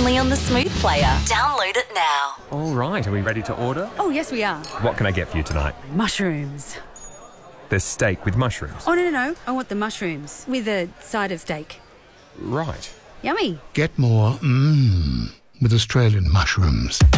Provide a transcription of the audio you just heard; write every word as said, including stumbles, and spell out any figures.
only on the Smooth Player. Download it now. All right, are we ready to order? Oh, yes, we are. What can I get for you tonight? Mushrooms. There's steak with mushrooms. Oh, no, no, no. I want the mushrooms with a side of steak. Right. Yummy. Get more mmm with Australian mushrooms.